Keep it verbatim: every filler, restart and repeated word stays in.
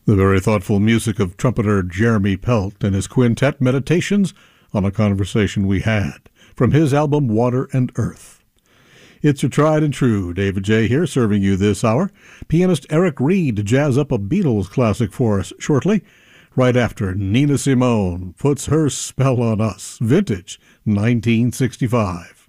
The very thoughtful music of trumpeter Jeremy Pelt and his quintet Meditations on a Conversation We Had, from his album Water and Earth. It's your tried and true David J. here, serving you this hour. Pianist Eric Reed jazz up a Beatles classic for us shortly, right after Nina Simone puts her spell on us, vintage nineteen sixty-five.